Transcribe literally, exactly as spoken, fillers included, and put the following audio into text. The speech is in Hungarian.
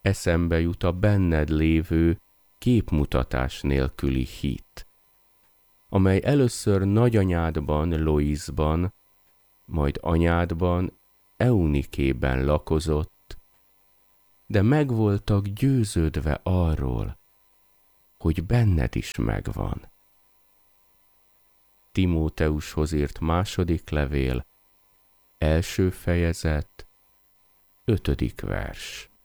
eszembe jut a benned lévő, képmutatás nélküli hit, amely először nagyanyádban, Loisban, majd anyádban, Eunikében lakozott, de meg voltak győződve arról, hogy benned is megvan. Timóteushoz írt második levél, első fejezet, ötödik vers.